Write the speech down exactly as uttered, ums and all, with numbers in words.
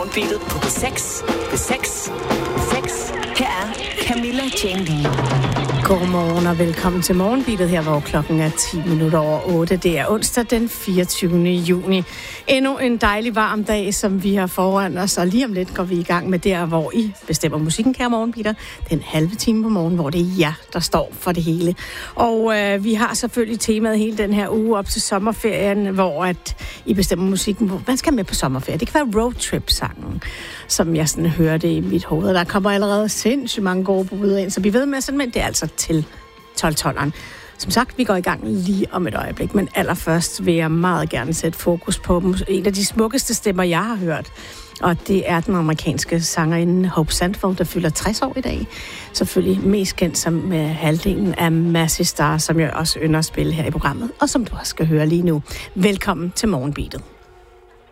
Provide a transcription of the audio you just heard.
Morgenbeatet på P seks. P seks. seks. Her er Camilla Jane Lea. Godmorgen og velkommen til Morgenbeatet her, hvor klokken er ti minutter over otte. Det er onsdag den fireogtyvende juni. Endnu en dejlig varm dag, som vi har foran os, og lige om lidt går vi i gang med der, hvor I bestemmer musikken, kære Morgenbeater. Den halve time på morgen, hvor det er jer, der står for det hele. Og øh, vi har selvfølgelig temaet hele den her uge op til sommerferien, hvor at I bestemmer musikken. Hvor man skal med på sommerferie. Det kan være roadtrip-sangen, som jeg sådan hørte i mit hoved. Der kommer allerede sindssygt mange gode bud ind, så vi ved med sådan, men det er altså til tolv-tolveren. Som sagt, vi går i gang lige om et øjeblik, men allerførst vil jeg meget gerne sætte fokus på en af de smukkeste stemmer, jeg har hørt. Og det er den amerikanske sangerinde Hope Sandford, der fylder tres år i dag. Selvfølgelig mest kendt som med halvdelen af Massey Star, som jeg også ynder at spille her i programmet, og som du også skal høre lige nu. Velkommen til Morgenbeatet.